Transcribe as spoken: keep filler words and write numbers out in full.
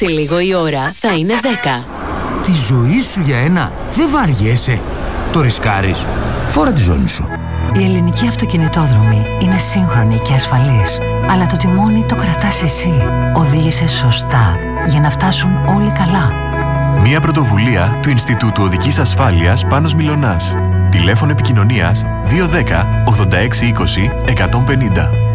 Σε λίγο η ώρα θα είναι δέκα. Τη ζωή σου για ένα δεν βαριέσαι. Το ρισκάρεις. Φόρα τη ζώνη σου. Η ελληνική αυτοκινητόδρομη είναι σύγχρονη και ασφαλής. Αλλά το τιμόνι το κρατάς εσύ. Οδήγησε σωστά για να φτάσουν όλοι καλά. Μια πρωτοβουλία του Ινστιτούτου Οδικής Ασφάλειας Πάνος Μιλωνάς. Τηλέφωνο επικοινωνίας δύο ένα μηδέν ογδόντα έξι είκοσι εκατόν πενήντα.